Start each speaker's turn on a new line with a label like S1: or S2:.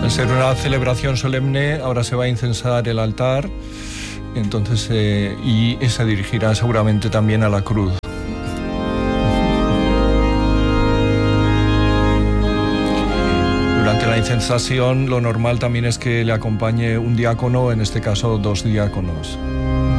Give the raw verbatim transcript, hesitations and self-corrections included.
S1: Al ser una celebración solemne, ahora se va a incensar el altar, entonces, eh, y se dirigirá seguramente también a la cruz. Durante la incensación, lo normal también es que le acompañe un diácono, en este caso dos diáconos.